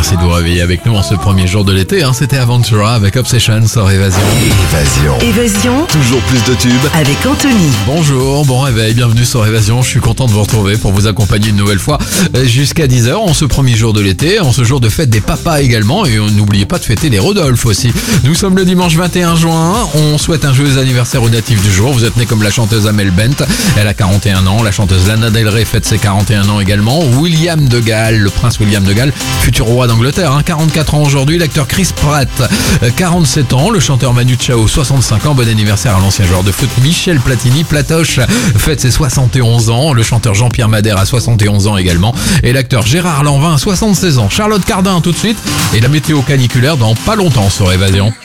Merci de vous réveiller avec nous en ce premier jour de l'été. C'était Aventura avec Obsession sur Évasion. Évasion. Toujours plus de tubes. Avec Anthony. Bonjour, bon réveil, bienvenue sur Évasion. Je suis content de vous retrouver pour vous accompagner une nouvelle fois jusqu'à 10h en ce premier jour de l'été, en ce jour de fête des papas également. Et n'oubliez pas de fêter les Rodolphe aussi. Nous sommes le dimanche 21 juin. On souhaite un joyeux anniversaire au natif du jour. Vous êtes né comme la chanteuse Amel Bent. Elle a 41 ans. La chanteuse Lana Del Rey fête ses 41 ans également. William de Galles, le prince William de Galles, futur roi d'Angleterre, 44 ans aujourd'hui. L'acteur Chris Pratt, 47 ans. Le chanteur Manu Chao, 65 ans. Bon anniversaire à l'ancien joueur de foot Michel Platini. Platoche fête ses 71 ans. Le chanteur Jean-Pierre Madère a 71 ans également. Et l'acteur Gérard Lanvin a 76 ans. Charlotte Cardin tout de suite. Et la météo caniculaire dans pas longtemps sur Évasion.